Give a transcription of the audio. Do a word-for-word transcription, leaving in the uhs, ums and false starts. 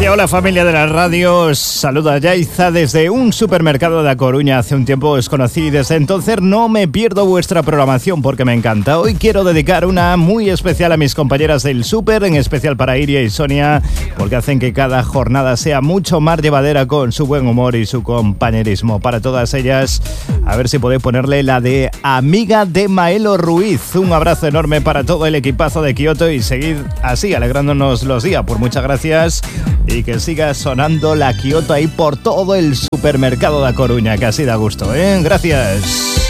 Hola familia de la radio, saluda Yaiza desde un supermercado de A Coruña. Hace un tiempo os conocí y desde entonces no me pierdo vuestra programación porque me encanta. Hoy quiero dedicar una muy especial a mis compañeras del súper, en especial para Iria y Sonia, porque hacen que cada jornada sea mucho más llevadera con su buen humor y su compañerismo. Para todas ellas, a ver si podéis ponerle la de Amiga de Maelo Ruiz. Un abrazo enorme para todo el equipazo de Kioto y seguir así alegrándonos los días. Por muchas gracias. Y que siga sonando la Kioto ahí por todo el supermercado de A Coruña, que así da gusto, ¿eh? Gracias.